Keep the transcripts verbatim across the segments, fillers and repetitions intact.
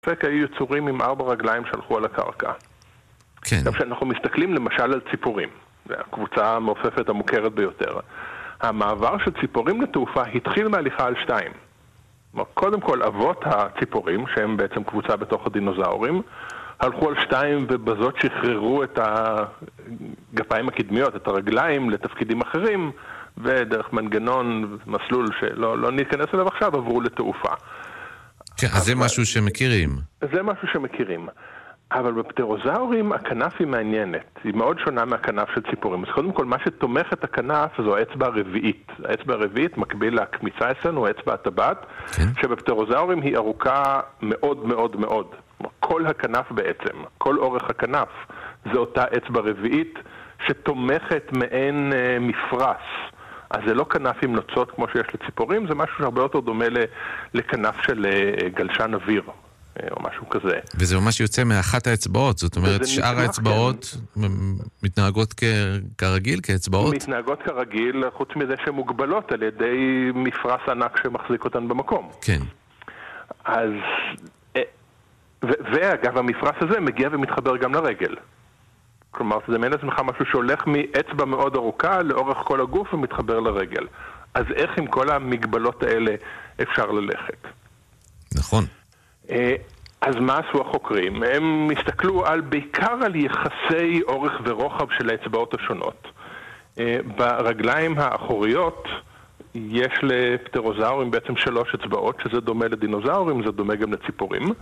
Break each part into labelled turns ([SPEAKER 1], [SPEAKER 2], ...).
[SPEAKER 1] ספק היו יצורים עם ארבע רגליים שהלכו על הקרקע.
[SPEAKER 2] כן.
[SPEAKER 1] עכשיו שאנחנו מסתכלים למשל על ציפורים, זו הקבוצה המעופפת המוכרת ביותר. המעבר של ציפורים לתעופה התחיל מהליכה על שתיים. קודם כל, אבות הציפורים, שהם בעצם קבוצה בתוך הדינוזאורים, הלכו על שתיים ובזאת שחררו את הגפיים הקדמיות, את הרגליים לתפקידים אחרים, ודרך מנגנון, מסלול שלא לא ניכנס אליו עכשיו, עברו לתעופה.
[SPEAKER 2] כן, אז זה משהו שמכירים.
[SPEAKER 1] זה משהו שמכירים. אבל בפטרוזאורים הכנף היא מעניינת. היא מאוד שונה מהכנף של ציפורים. אז קודם כל, מה שתומך את הכנף זו האצבע הרביעית. האצבע הרביעית מקביל להקמיצה אצלנו, האצבע הטבעת,
[SPEAKER 2] כן.
[SPEAKER 1] שבפטרוזאורים היא ארוכה מאוד מאוד מאוד. כל הכנף בעצם, כל אורך הכנף, זו אותה אצבע רביעית שתומכת מעין אה, מפרס. אז זה לא כנף עם נוצות כמו שיש לציפורים, זה משהו שהרבה יותר דומה לכנף של אה, גלשן אוויר. או משהו כזה.
[SPEAKER 2] וזה ממש יוצא מאחת האצבעות, זאת אומרת שאר האצבעות כן. מתנהגות כ... כרגיל, כאצבעות?
[SPEAKER 1] מתנהגות כרגיל, חוץ מזה שהן מוגבלות על ידי מפרס ענק שמחזיק אותן במקום.
[SPEAKER 2] כן.
[SPEAKER 1] אז, ו... ואגב, המפרס הזה מגיע ומתחבר גם לרגל. כלומר, זה מעין עצמך משהו שהולך מאצבע מאוד ארוכה לאורך כל הגוף ומתחבר לרגל. אז איך עם כל המגבלות האלה אפשר ללכת?
[SPEAKER 2] נכון.
[SPEAKER 1] אז מה עשו החוקרים? הם הסתכלו על, בעיקר על יחסי אורך ורוחב של האצבעות השונות. ברגליים האחוריות יש לפטרוזאורים בעצם שלוש אצבעות, שזה דומה לדינוזאורים, זה דומה גם לציפורים.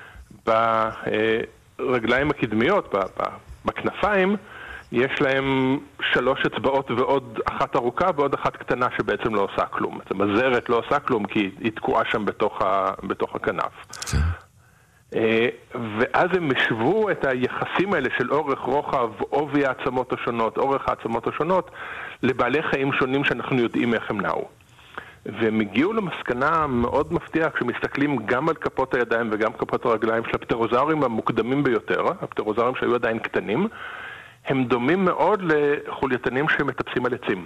[SPEAKER 1] ברגליים הקדמיות, בכנפיים, יש להם שלוש אצבעות ועוד אחת ארוכה ועוד אחת קטנה שבעצם לא עושה כלום. זאת אומרת, הזרת לא עושה כלום כי היא תקועה שם בתוך, ה, בתוך הכנף.
[SPEAKER 2] כן.
[SPEAKER 1] ואז הם משבו את היחסים האלה של אורך, רוחב, עובי העצמות השונות, אורך העצמות השונות, לבעלי חיים שונים שאנחנו יודעים איך הם נעו. והם הגיעו למסקנה מאוד מפתיעה כשמסתכלים גם על כפות הידיים וגם כפות הרגליים של הפטרוזאורים המוקדמים ביותר, הפטרוזאורים שהיו עדיין קטנים, הם דומים מאוד לחולייתנים שמטפסים על עצים.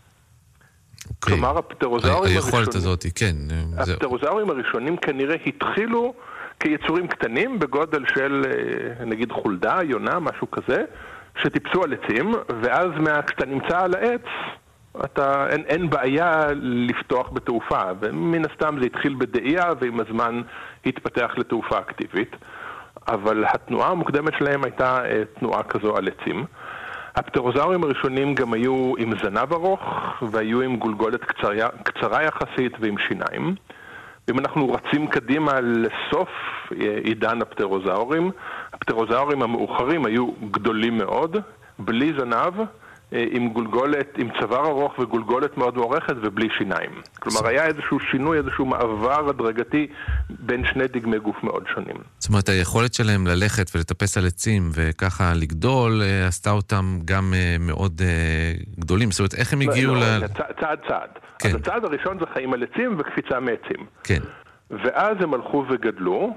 [SPEAKER 1] כלומר, הפטרוזאורים
[SPEAKER 2] היכולת הזאת, כן.
[SPEAKER 1] הפטרוזאורים הראשונים כנראה התחילו כיצורים קטנים בגודל של, נגיד, חולדה, יונה, משהו כזה, שטיפסו על עצים, ואז כשאתה נמצא על העץ, אתה, אין, אין בעיה לפתוח בתעופה, ומן הסתם זה התחיל בדאייה, ועם הזמן התפתח לתעופה אקטיבית. אבל התנועה המוקדמת שלהם הייתה תנועה כזו על עצים. הפטרוזאורים הראשונים גם היו עם זנב ארוך, והיו עם גולגולת קצרה, קצרה יחסית ועם שיניים. אם אנחנו רצים קדימה לסוף עידן הפטרוזאורים, הפטרוזאורים המאוחרים היו גדולים מאוד, בלי זנב, עם גולגולת, עם צוואר ארוך וגולגולת מאוד מוארכת ובלי שיניים. כלומר, היה איזשהו שינוי, איזשהו מעבר הדרגתי בין שני דגמי גוף מאוד שונים.
[SPEAKER 2] זאת אומרת, היכולת שלהם ללכת ולטפס על עצים וככה לגדול, עשתה אותם גם מאוד גדולים. זאת אומרת, איך הם הגיעו ל...
[SPEAKER 1] צעד צעד. אז הצעד הראשון זה חיים על עצים וקפיצה מעצים.
[SPEAKER 2] כן.
[SPEAKER 1] ואז הם הלכו וגדלו,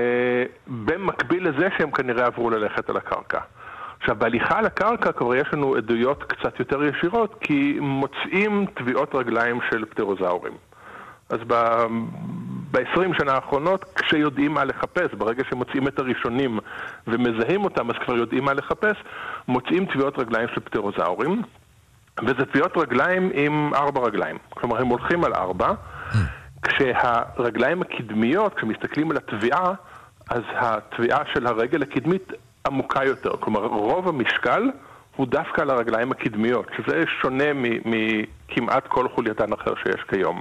[SPEAKER 1] במקביל לזה שהם כנראה עברו ללכת על הקרקע. עכשיו, בהליכה על הקרקע כבר יש לנו עדויות קצת יותר ישירות, כי מוצאים טביעות רגליים של פטרוזאורים. אז ב-עשרים שנה האחרונות, כשיודעים מה לחפש, ברגע שמוצאים את הראשונים ומזהים אותם, אז כבר יודעים מה לחפש, מוצאים טביעות רגליים של פטרוזאורים, וזה טביעות רגליים עם ארבע רגליים. כלומר, הם הולכים על ארבע, כשהרגליים הקדמיות, כשמסתכלים על התביעה, אז התביעה של הרגל הקדמית עמוקה יותר. כלומר, רוב המשקל הוא דווקא על הרגליים הקדמיות, שזה שונה מכמעט כל חולייתן אחר שיש כיום.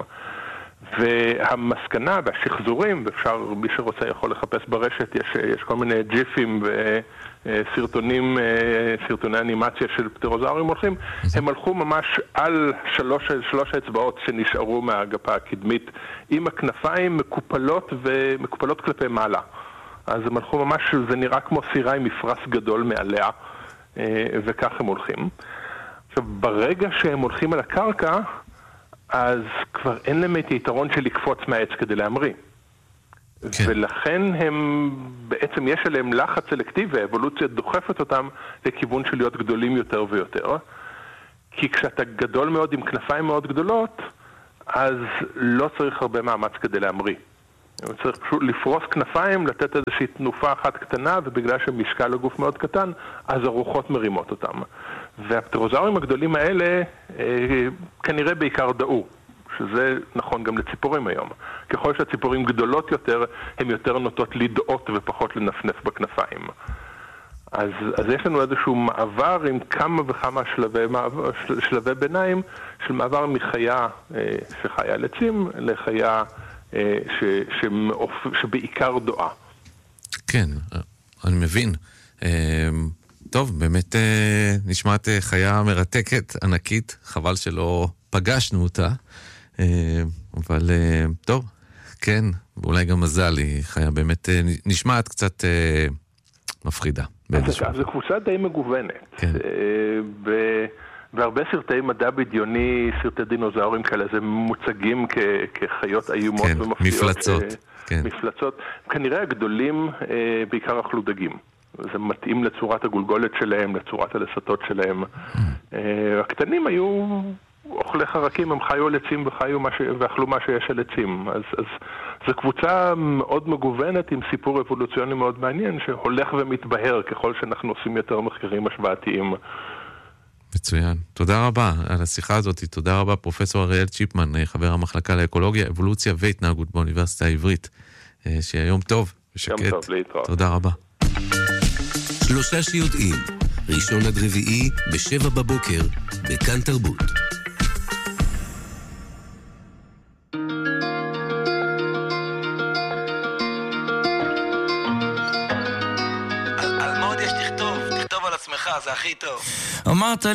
[SPEAKER 1] והמסקנה והשחזורים, ואפשר, מי שרוצה יכול לחפש ברשת, יש, יש כל מיני ג'יפים וסרטונים, סרטוני אנימציה של פטרוזאורים הולכים, הם הלכו ממש על שלוש, שלוש האצבעות שנשארו מהגפה הקדמית, עם הכנפיים מקופלות ומקופלות כלפי מעלה. אז הם הלכו ממש, זה נראה כמו סירה עם מפרס גדול מעליה, וכך הם הולכים. עכשיו, ברגע שהם הולכים על הקרקע, אז כבר אין להם את היתרון של לקפוץ מהעץ כדי להמריא. כן. ולכן הם, בעצם יש עליהם לחץ סלקטיבי, האבולוציה דוחפת אותם לכיוון של להיות גדולים יותר ויותר. כי כשאתה גדול מאוד עם כנפיים מאוד גדולות, אז לא צריך הרבה מאמץ כדי להמריא. צריך פשוט לפרוס כנפיים, לתת איזושהי תנופה אחת קטנה, ובגלל שמשקל הגוף מאוד קטן, אז הרוחות מרימות אותם. והפטרוזאורים הגדולים האלה אה, כנראה בעיקר דעו, שזה נכון גם לציפורים היום. ככל שהציפורים גדולות יותר, הן יותר נוטות לדעות ופחות לנפנף בכנפיים. אז, אז יש לנו איזשהו מעבר עם כמה וכמה שלבי, מעבר, של, שלבי ביניים של מעבר מחיה אה, שחיה על עצים לחיה אה, ש, שמאופ, שבעיקר דועה.
[SPEAKER 2] כן, אני מבין. אה, טוב, באמת אה, נשמעת חיה מרתקת, ענקית, חבל שלא פגשנו אותה, אה, אבל אה, טוב, כן, ואולי גם מזל, היא חיה באמת אה, נשמעת קצת אה, מפחידה.
[SPEAKER 1] אז זו קבוצה די מגוונת.
[SPEAKER 2] כן.
[SPEAKER 1] ב- בהרבה סרטי מדע בדיוני, סרטי דינוזאורים כאלה, זה מוצגים כ- כחיות איומות
[SPEAKER 2] כן,
[SPEAKER 1] ומפתיעות.
[SPEAKER 2] מפלצות.
[SPEAKER 1] ש-
[SPEAKER 2] כן.
[SPEAKER 1] מפלצות. כנראה הגדולים אה, בעיקר אכלו דגים. זה מתאים לצורת הגולגולת שלהם, לצורת הלסתות שלהם. אה, הקטנים היו אוכלי חרקים, הם חיו על עצים וחיו מה ש... ואכלו מה שיש על עצים. אז, אז זו קבוצה מאוד מגוונת עם סיפור אבולוציוני מאוד מעניין, שהולך ומתבהר ככל שאנחנו עושים יותר מחקרים השוואתיים.
[SPEAKER 2] מצוין. תודה רבה על השיחה הזאת. תודה רבה פרופסור אריאל צ'יפמן, חבר המחלקה לאקולוגיה, אבולוציה והתנהגות באוניברסיטה העברית. שיהיה יום טוב ושקט.
[SPEAKER 1] יום טוב, להתראות.
[SPEAKER 2] תודה רבה.
[SPEAKER 3] שלושה שיודעים, ראשון עד רביעי בשבע בבוקר, בכאן תרבות.
[SPEAKER 4] על מה עוד יש לכתוב? תכתוב על עצמך, זה הכי טוב.
[SPEAKER 5] אמרת